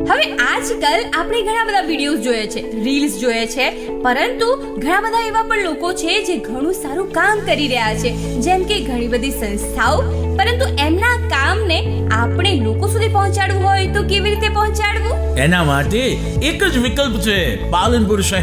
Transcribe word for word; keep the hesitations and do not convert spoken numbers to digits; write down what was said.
હવે આજકાલ આપણે ઘણા બધા વિડીયોઝ જોઈએ છે, રીલ્સ જોઈએ છે, પરંતુ ઘણા બધા એવા પણ લોકો છે જે ઘણું સારું કામ કરી રહ્યા છે, જેમ કે ઘણી બધી સંસ્થાઓ, પરંતુ એમના કામને આપણે લોકો સુધી પહોંચાડવું હોય તો કેવી રીતે પહોંચાડવું? એના માટે એક જ વિકલ્પ છે, પાલનપુર શહેર